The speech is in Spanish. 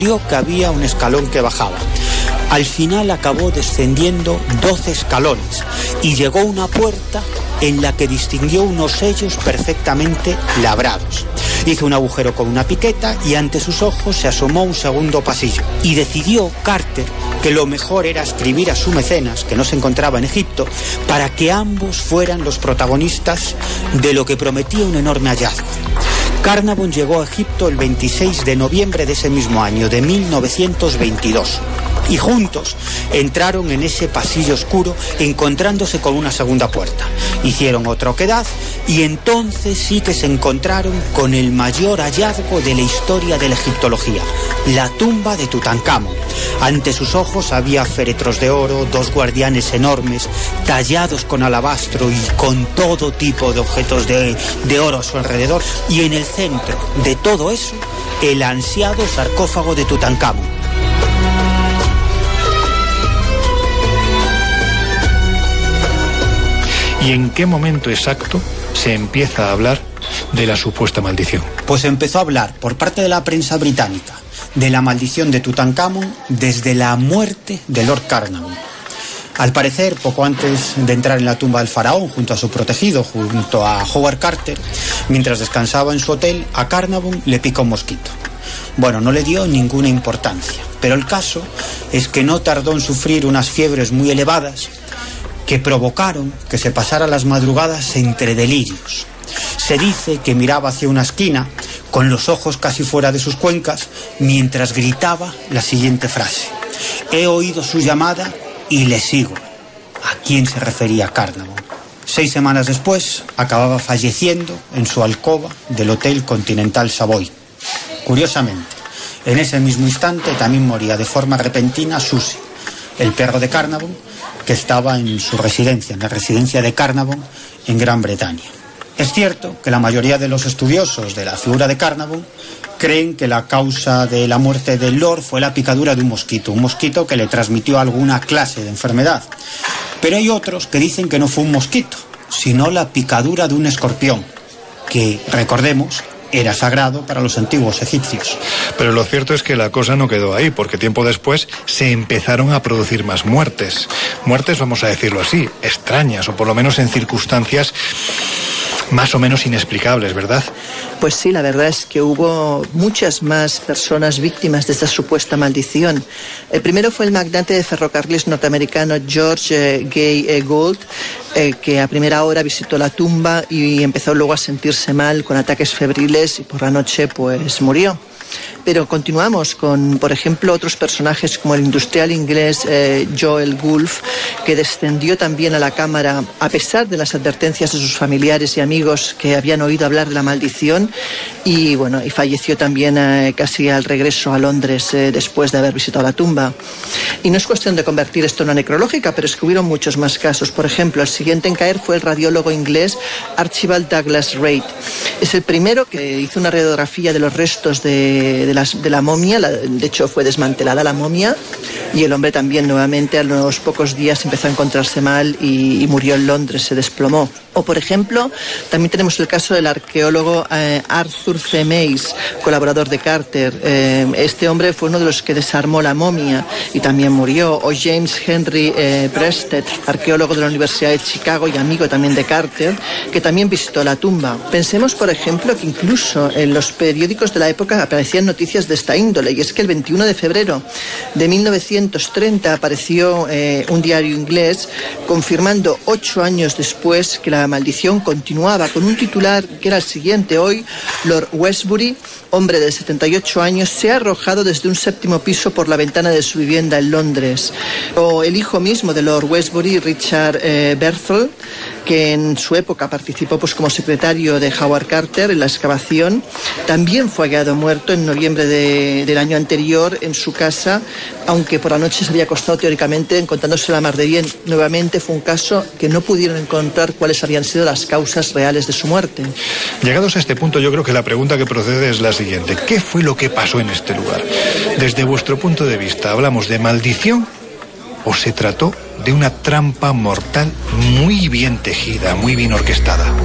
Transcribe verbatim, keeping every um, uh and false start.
Vio que había un escalón que bajaba. Al final acabó descendiendo doce escalones y llegó a una puerta en la que distinguió unos sellos perfectamente labrados. Hizo un agujero con una piqueta y ante sus ojos se asomó un segundo pasillo. Y decidió Carter que lo mejor era escribir a su mecenas, que no se encontraba en Egipto, para que ambos fueran los protagonistas de lo que prometía un enorme hallazgo. Carnarvon llegó a Egipto el veintiséis de noviembre de ese mismo año, de mil novecientos veintidós. Y juntos entraron en ese pasillo oscuro, encontrándose con una segunda puerta. Hicieron otra oquedad y entonces sí que se encontraron con el mayor hallazgo de la historia de la egiptología, la tumba de Tutankamón. Ante sus ojos había féretros de oro, dos guardianes enormes, tallados con alabastro y con todo tipo de objetos de, de oro a su alrededor. Y en el centro de todo eso, el ansiado sarcófago de Tutankamón. ¿Y en qué momento exacto se empieza a hablar de la supuesta maldición? Pues empezó a hablar por parte de la prensa británica de la maldición de Tutankamón desde la muerte de Lord Carnarvon. Al parecer, poco antes de entrar en la tumba del faraón junto a su protegido, junto a Howard Carter, mientras descansaba en su hotel, a Carnarvon le pica un mosquito. Bueno, no le dio ninguna importancia, pero el caso es que no tardó en sufrir unas fiebres muy elevadas que provocaron que se pasara las madrugadas entre delirios. Se dice que miraba hacia una esquina, con los ojos casi fuera de sus cuencas, mientras gritaba la siguiente frase: «He oído su llamada y le sigo». ¿A quién se refería Carnarvon? Seis semanas después, acababa falleciendo en su alcoba del Hotel Continental Savoy. Curiosamente, en ese mismo instante también moría de forma repentina Susie, el perro de Carnarvon, que estaba en su residencia, en la residencia de Carnarvon, en Gran Bretaña. Es cierto que la mayoría de los estudiosos de la figura de Carnarvon creen que la causa de la muerte del Lord fue la picadura de un mosquito, un mosquito que le transmitió alguna clase de enfermedad. Pero hay otros que dicen que no fue un mosquito, sino la picadura de un escorpión, que, recordemos, era sagrado para los antiguos egipcios. Pero lo cierto es que la cosa no quedó ahí, porque tiempo después se empezaron a producir más muertes. Muertes, vamos a decirlo así, extrañas, o por lo menos en circunstancias más o menos inexplicables, ¿verdad? Pues sí, la verdad es que hubo muchas más personas víctimas de esta supuesta maldición. El primero fue el magnate de ferrocarriles norteamericano George eh, Gay eh, Gould, eh, que a primera hora visitó la tumba y empezó luego a sentirse mal, con ataques febriles, y por la noche pues murió. Pero continuamos con, por ejemplo, otros personajes como el industrial inglés eh, Joel Goulf, que descendió también a la cámara a pesar de las advertencias de sus familiares y amigos que habían oído hablar de la maldición, y bueno, y falleció también eh, casi al regreso a Londres eh, después de haber visitado la tumba. Y no es cuestión de convertir esto en una necrológica, pero es que hubieron muchos más casos. Por ejemplo, el siguiente en caer fue el radiólogo inglés Archibald Douglas Reid. Es el primero que hizo una radiografía de los restos de, de, las, de la momia. La, de hecho, fue desmantelada la momia, y el hombre también nuevamente a los pocos días empezó a encontrarse mal y, y murió en Londres, se desplomó. O, por ejemplo, también tenemos el caso del arqueólogo eh, Arthur C. Mace, colaborador de Carter. Eh, este hombre fue uno de los que desarmó la momia y también murió. O James Henry eh, Breasted, arqueólogo de la Universidad de Chicago y amigo también de Carter, que también visitó la tumba. Pensemos, por ejemplo, que incluso en los periódicos de la época aparecían noticias de esta índole, y es que el veintiuno de febrero de mil novecientos treinta apareció eh, un diario inglés confirmando ocho años después que la La maldición continuaba, con un titular que era el siguiente: hoy Lord Westbury, hombre de setenta y ocho años, se ha arrojado desde un séptimo piso por la ventana de su vivienda en Londres. O el hijo mismo de Lord Westbury, Richard eh, Berthel, que en su época participó pues como secretario de Howard Carter en la excavación, también fue hallado muerto en noviembre de, del año anterior en su casa, aunque por la noche se había acostado teóricamente encontrándose la mar de bien. Nuevamente fue un caso que no pudieron encontrar cuáles habían sido las causas reales de su muerte. Llegados a este punto, yo creo que la pregunta que procede es la siguiente: ¿qué fue lo que pasó en este lugar? Desde vuestro punto de vista, ¿hablamos de maldición o se trató de una trampa mortal muy bien tejida, muy bien orquestada?